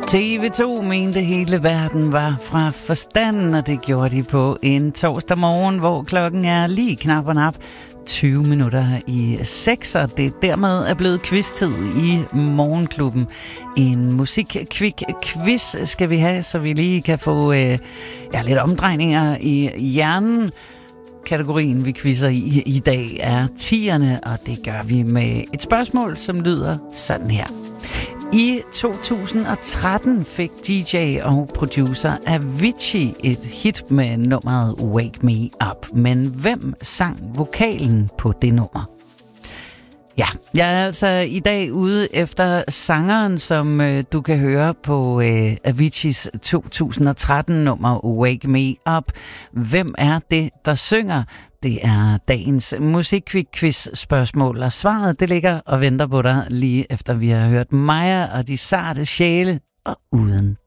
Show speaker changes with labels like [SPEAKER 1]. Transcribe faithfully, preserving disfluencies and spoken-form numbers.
[SPEAKER 1] T V to mente hele verden var fra forstanden, og det gjorde de på en torsdag morgen, hvor klokken er lige knap og nap tyve minutter i seks, og det dermed er blevet quiz-tid i Morgenklubben. En musikkvik quiz skal vi have, så vi lige kan få øh, ja, lidt omdrejninger i hjernen. Kategorien, vi quizzer i i dag, er tierne, og det gør vi med et spørgsmål, som lyder sådan her. I to tusind og tretten fik D J og producer Avicii et hit med nummeret Wake Me Up. Men hvem sang vokalen på det nummer? Ja, jeg er altså i dag ude efter sangeren, som øh, du kan høre på øh, Aviciis to tusind og tretten nummer Wake Me Up. Hvem er det, der synger? Det er dagens musikquiz-spørgsmål, og svaret det ligger og venter på dig lige efter vi har hørt Maja og de sarte sjæle og uden